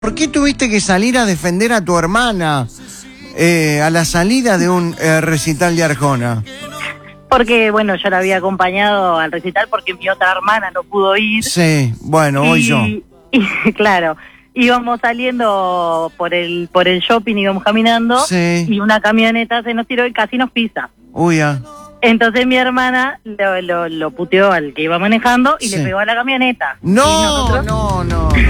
¿Por qué tuviste que salir a defender a tu hermana a la salida de un recital de Arjona? Porque, bueno, yo la había acompañado al recital porque mi otra hermana no pudo ir. Sí, bueno, voy yo. Y claro, íbamos saliendo por el shopping, íbamos caminando, Sí. y una camioneta se nos tiró y casi nos pisa. Uy, ya. Entonces mi hermana lo puteó al que iba manejando y Sí. le pegó a la camioneta. Y No, nosotros no.